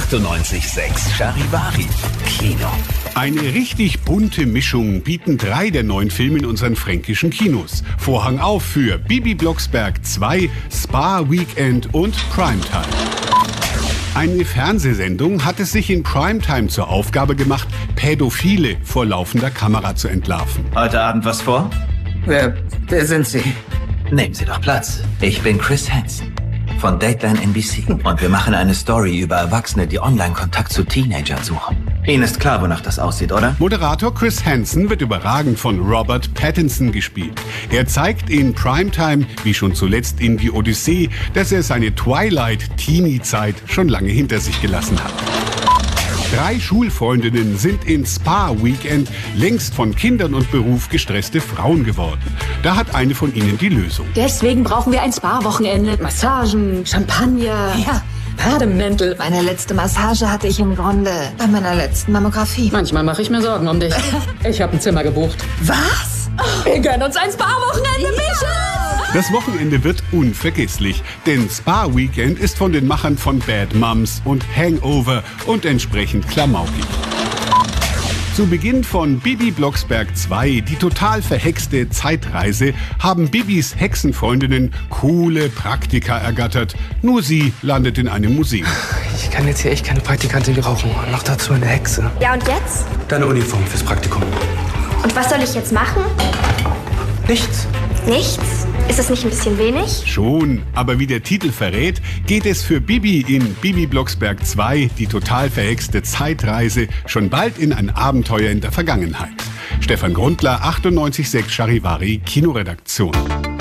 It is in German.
98,6 Charivari Kino. Eine richtig bunte Mischung bieten 3 der 9 Filme in unseren fränkischen Kinos. Vorhang auf für Bibi Blocksberg 2, Spa Weekend und Primetime. Eine Fernsehsendung hat es sich in Primetime zur Aufgabe gemacht, Pädophile vor laufender Kamera zu entlarven. Heute Abend was vor? Wer sind Sie? Nehmen Sie doch Platz. Ich bin Chris Hansen von Dateline NBC und wir machen eine Story über Erwachsene, die Online-Kontakt zu Teenagern suchen. Ihnen ist klar, wonach das aussieht, oder? Moderator Chris Hansen wird überragend von Robert Pattinson gespielt. Er zeigt in Primetime, wie schon zuletzt in Die Odyssee, dass er seine Twilight-Teenie-Zeit schon lange hinter sich gelassen hat. 3 Schulfreundinnen sind in Spa Weekend längst von Kindern und Beruf gestresste Frauen geworden. Da hat eine von ihnen die Lösung. Deswegen brauchen wir ein Spa-Wochenende. Massagen, Champagner. Ja, Bademäntel. meine letzte Massage hatte ich im Grunde bei meiner letzten Mammographie. Manchmal mache ich mir Sorgen um dich. Ich habe ein Zimmer gebucht. Was? Wir gönnen uns ein Spa-Wochenende, Mischa! Das Wochenende wird unvergesslich, denn Spa Weekend ist von den Machern von Bad Moms und Hangover und entsprechend klamaukig. Zu Beginn von Bibi Blocksberg 2, die total verhexte Zeitreise, haben Bibis Hexenfreundinnen coole Praktika ergattert. Nur sie landet in einem Museum. Ich kann jetzt hier echt keine Praktikantin rauchen. Und noch dazu eine Hexe. Ja, und jetzt? Deine Uniform fürs Praktikum. Und was soll ich jetzt machen? Nichts. Nichts? Ist das nicht ein bisschen wenig? Schon, aber wie der Titel verrät, geht es für Bibi in Bibi Blocksberg 2, die total verhexte Zeitreise, schon bald in ein Abenteuer in der Vergangenheit. Stefan Grundler, 98,6 Charivari Kinoredaktion.